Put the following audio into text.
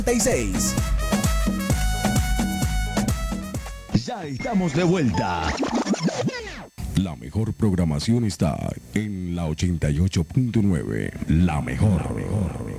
36. Ya estamos de vuelta. La mejor programación está en la 88.9. La mejor.